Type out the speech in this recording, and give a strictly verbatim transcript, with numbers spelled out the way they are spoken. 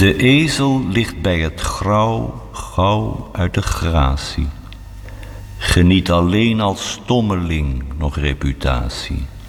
De ezel ligt bij het grauw, gauw uit de gratie. Geniet alleen als stommeling nog reputatie.